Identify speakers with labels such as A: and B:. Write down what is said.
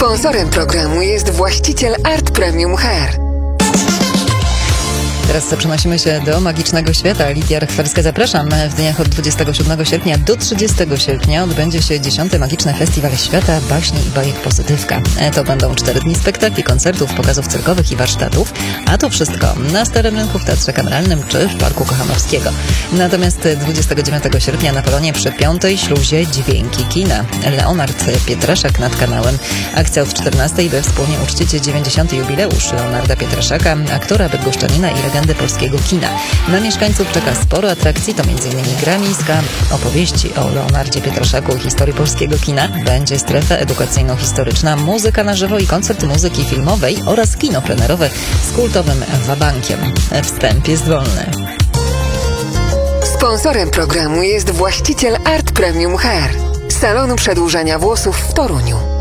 A: Sponsorem programu jest właściciel Art Premium Hair.
B: Teraz przenosimy się do magicznego świata. Lidia Rachwarska, zapraszam. W dniach od 27 sierpnia do 30 sierpnia odbędzie się 10. Magiczny Festiwal Świata Baśni i Bajek Pozytywka. To będą 4 dni spektakli, koncertów, pokazów cyrkowych i warsztatów, a to wszystko na Starym Rynku, w Teatrze Kameralnym czy w Parku Kochanowskiego. Natomiast 29 sierpnia na Polonie przy 5. śluzie Dźwięki Kina. Leonard Pietraszek nad kanałem. Akcja od 14, by wspólnie uczcić 90. jubileusz Leonarda Pietraszaka, aktora, bydgoszczanina i legendy polskiego kina. Na mieszkańców czeka sporo atrakcji, to m.in. gra miejska, opowieści o Leonardzie Pietraszaku i historii polskiego kina, będzie strefa edukacyjno-historyczna, muzyka na żywo i koncert muzyki filmowej oraz kino plenerowe z kultowym wabankiem. Wstęp jest wolny.
A: Sponsorem programu jest właściciel Art Premium Hair, salonu przedłużania włosów w Toruniu.